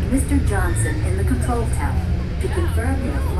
Mr. Johnson in the control tower to confirm your